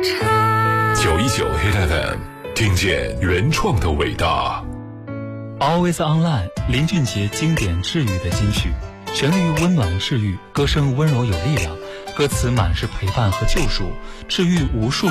919 Hit FM， 听见原创的伟大。 Always Online， 林俊杰经典治愈的金曲，旋律温暖治愈，歌声温柔有力量，歌词满是陪伴和救赎，治愈无数